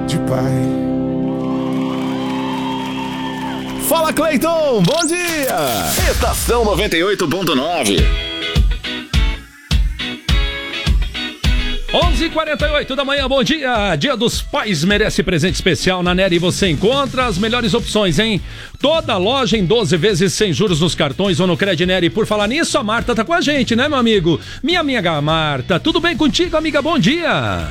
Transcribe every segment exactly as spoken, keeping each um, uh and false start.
de pai. Fala, Cleiton, bom dia! Estação noventa e oito ponto nove. onze e quarenta e oito da manhã, bom dia! Dia dos Pais merece presente especial. Na Nery você encontra as melhores opções, hein? Toda loja em doze vezes sem juros nos cartões ou no Cred Nery. Por falar nisso, a Marta tá com a gente, né, meu amigo? Minha amiga Marta, tudo bem contigo, amiga? Bom dia!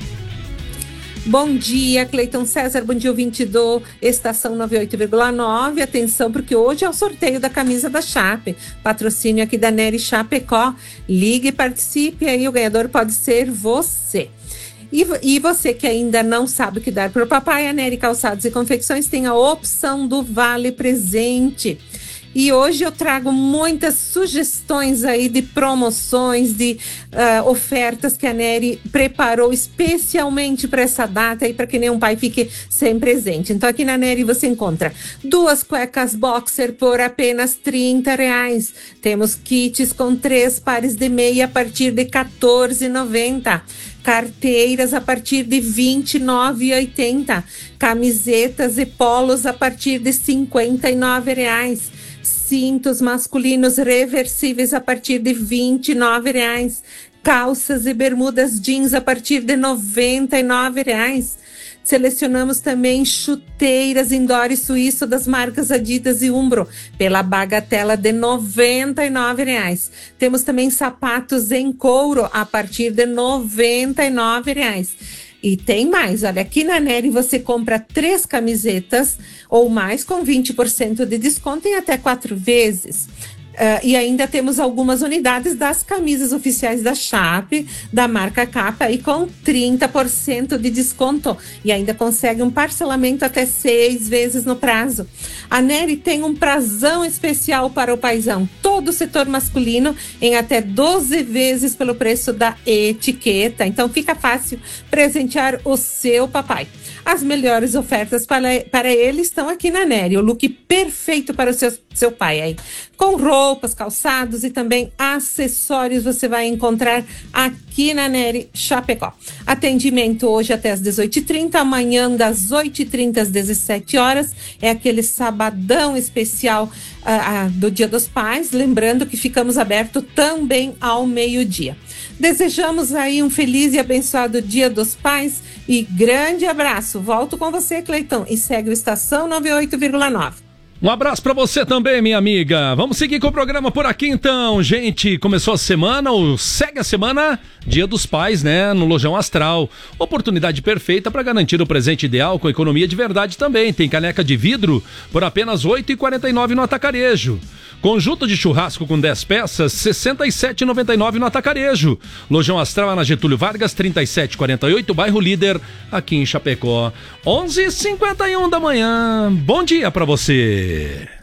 Bom dia, Cleiton César, bom dia, ouvinte do Estação noventa e oito vírgula nove. Atenção, porque hoje é o sorteio da camisa da Chape, patrocínio aqui da Nery Chapecó. Ligue e participe, aí o ganhador pode ser você. E, e você que ainda não sabe o que dar para o papai, a Nery Calçados e Confecções tem a opção do Vale Presente. E hoje eu trago muitas sugestões aí de promoções, de uh, ofertas que a Nery preparou especialmente para essa data e para que nenhum pai fique sem presente. Então aqui na Nery você encontra duas cuecas boxer por apenas trinta reais. Temos kits com três pares de meia a partir de quatorze reais e noventa centavos. Carteiras a partir de vinte e nove reais e oitenta centavos. Camisetas e polos a partir de cinquenta e nove reais. Cintos masculinos reversíveis a partir de vinte e nove reais. Calças e bermudas jeans a partir de noventa e nove reais. Selecionamos também chuteiras indoor e suíço das marcas Adidas e Umbro pela bagatela de noventa e nove reais. Temos também sapatos em couro a partir de noventa e nove reais. E tem mais, olha, aqui na Nery você compra três camisetas ou mais com vinte por cento de desconto em até quatro vezes. Uh, e ainda temos algumas unidades das camisas oficiais da Chape, da marca Capa, aí com trinta por cento de desconto. E ainda consegue um parcelamento até seis vezes no prazo. A Nery tem um prazão especial para o paizão. Todo o setor masculino em até doze vezes pelo preço da etiqueta. Então fica fácil presentear o seu papai. As melhores ofertas para, para ele estão aqui na Nery. O look perfeito para o seu, seu pai aí. Com roupas, calçados e também acessórios você vai encontrar aqui na Nery Chapecó. Atendimento hoje até às dezoito e trinta, amanhã das oito e trinta às dezessete horas. É aquele sabadão especial uh, uh, do Dia dos Pais. Lembrando que ficamos abertos também ao meio-dia. Desejamos aí um feliz e abençoado Dia dos Pais e grande abraço. Volto com você, Cleiton, e segue o Estação noventa e oito vírgula nove. Um abraço pra você também, minha amiga. Vamos seguir com o programa por aqui então, gente. Começou a semana, ou segue a semana, Dia dos Pais, né, no Lojão Astral. Oportunidade perfeita para garantir o presente ideal com economia de verdade também. Tem caneca de vidro por apenas oito reais e quarenta e nove centavos no atacarejo. Conjunto de churrasco com dez peças, sessenta e sete reais e noventa e nove centavos no atacarejo. Lojão Astral na Getúlio Vargas, trinta e sete quarenta e oito, bairro Líder, aqui em Chapecó. onze e cinquenta e um da manhã. Bom dia pra você.